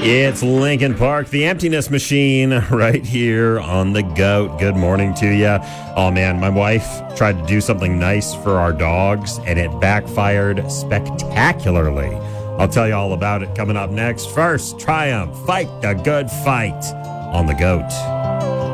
It's Lincoln Park, the emptiness machine, right here on the GOAT. Good morning to you. Oh, man, my wife tried to do something nice for our dogs, and it backfired spectacularly. I'll tell you all about it coming up next. First, Triumph, fight the good fight on the GOAT.